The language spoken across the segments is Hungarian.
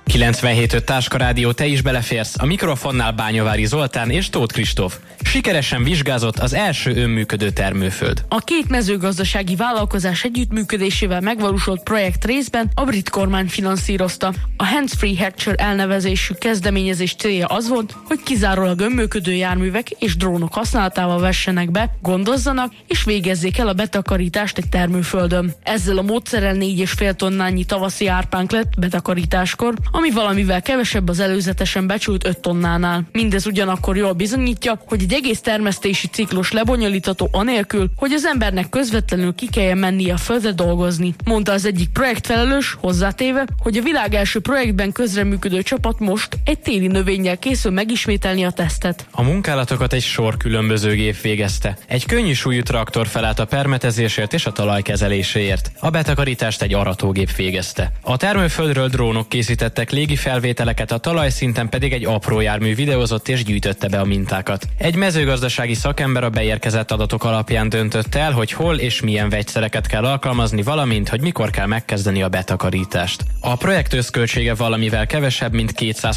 97.5 Táska Rádió, te is beleférsz. A mikrofonnál Bányavári Zoltán és Tóth Kristóf. Sikeresen vizsgázott az első önműködő termőföld. A két mezőgazdasági vállalkozás együttműködésével megvalósult projekt részben a brit kormány finanszírozta. A Hands Free Hatcher elnevezésű kezdeményezés célja az volt, hogy kizárólag önműködő járművek és drónok használatával vessenek be, gondozzanak és végezzék el a betakarítást egy termőföldön. Ezzel a módszerrel 4,5 tonnányi tavaszi árpánk lett betakarításkor, ami valamivel kevesebb az előzetesen becsült 5 tonnánál. Mindez ugyanakkor jól bizonyítja, hogy egy egész termesztési ciklus lebonyolítható anélkül, hogy az embernek közvetlenül ki kelljen mennie a földre dolgozni, mondta az egyik projektfelelős, hozzátéve, hogy a világ első projektben közreműködő csapat most egy téli növényel készül megismételni a tesztet. A munkálatokat egy sor különböző gép végezte. Egy könnyű súlyú traktor felállt a permetezésért és a talajkezeléséért. A betakarítást egy aratógép végezte. A termőföldről drónok készítettek légi felvételeket, a talajszinten pedig egy apró jármű videózott és gyűjtötte be a mintákat. Egy mezőgazdasági szakember a beérkezett adatok alapján döntött el, hogy hol és milyen vegyszereket kell alkalmazni, valamint, hogy mikor kell megkezdeni a betakarítást. A projekt összköltsége valamivel kevesebb, mint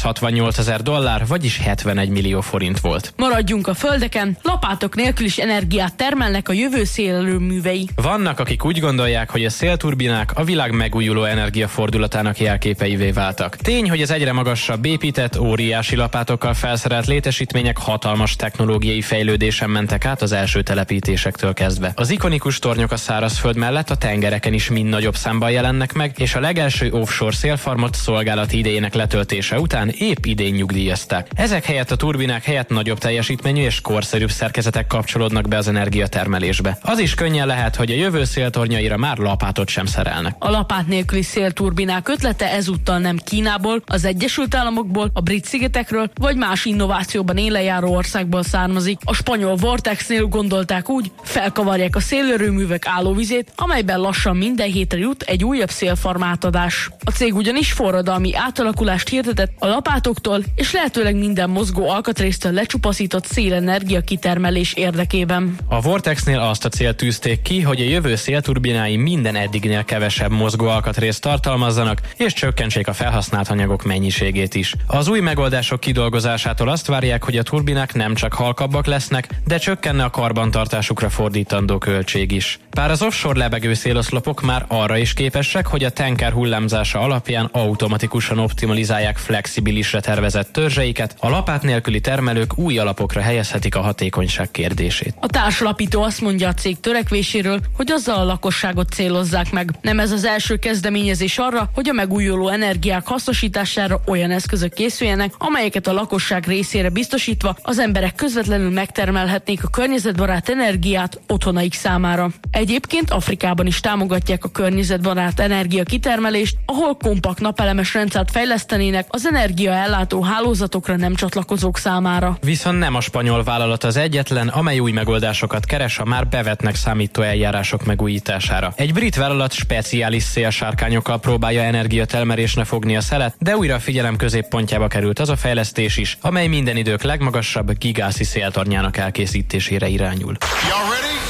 $268,000, vagyis 71 millió forint volt. Maradjunk a földeken, lapátok nélkül is energiát termelnek a jövő szélerőművei. Vannak, akik úgy gondolják, hogy a szélturbinák a világ megújuló energiafordulatának jelképeivé váltak. Tény, hogy az egyre magasabb épített, óriási lapátokkal felszerelt létesítmények hatalmas technológiai fejlődésen mentek át az első telepítésektől kezdve. Az ikonikus tornyok a szárazföld mellett a tengereken is mind nagyobb számban jelennek meg, és a legelső offshore szélfarmot szolgálati idejének letöltése után épp idén nyugdíjazták. Ezek helyett a turbinák helyett nagyobb teljesítményű és korszerűbb szerkezetek kapcsolódnak be az energiatermelésbe. Az is könnyen lehet, hogy a jövő széltornyaira már lapátot sem szerelnek. A lapát nélküli szélturbinák ötlete ezúttal nem Kínából, az Egyesült Államokból, a Brit-szigetekről vagy más innovációban élejáró országból származik. A spanyol Vortexnél gondolták úgy, felkavarják a szélerőművek állóvizét, amelyben lassan minden hétre jut egy újabb szélfarm átadás. A cég ugyanis forradalmi átalakulást hirdetett a lapátoktól és lehetőleg minden mozgó alkatrésztől lecsupaszított szélenergia kitermelés érdekében. A Vortexnél azt a célt tűzték ki, hogy a jövő szélturbinái minden eddignél kevesebb mozgó alkatrészt tartalmazzanak, és csökkentsék a felhasznált anyagok mennyiségét is. Az új megoldások kidolgozásától azt várják, hogy a turbinák nem csak halkabbak lesznek, de csökkenne a karbantartásukra fordítandó költség is. Bár az offshore lebegő széloszlopok már arra is képesek, hogy a tenker hullámzása alapján automatikusan optimalizálják flexibilisre tervezett törzseiket, a lapát nélküli termelők új alapokra helyezhetik a hatékonyság kérdését. A társalapító azt mondja a cég törekvéséről, hogy azzal a lakosságot célozzák meg. Nem ez az első kezdeményezés arra, hogy a megújuló energiák hasznosítására olyan eszközök készüljenek, amelyeket a lakosság részére biztosítva az emberek közvetlenül megtermelhetnék a környezetbarát energiát otthonaik számára. Egyébként Afrikában is támogatják a környezetbarát energia kitermelést, ahol kompakt napelemes rendszert fejlesztenének az energiaellátó hálózatokra nem csatlakozók számára. Viszont nem a spanyol vállalat az egyetlen, amely új megoldásokat keres a már bevetnek számító eljárások megújítására. Egy brit vállalat speciális szélsárkányokkal próbálja energiatermelésre fogni a szelet, de újra figyelem középpontjába került az a fejlesztés is, amely minden idők legmagasabb gigászi széltornyának elkészítésére irányul.